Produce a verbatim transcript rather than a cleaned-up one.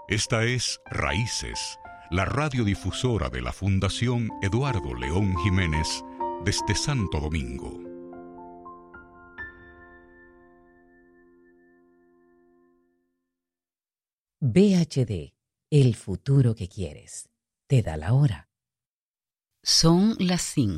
Esta es Raíces, la radiodifusora de la Fundación Eduardo León Jiménez desde Santo Domingo. V H D, el futuro que quieres. Te da la hora. Son las cinco.